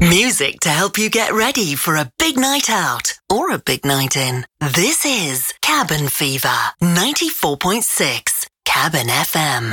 Music to help you get ready for a big night out or a big night in. This is Cabin Fever 94.6 Cabin FM.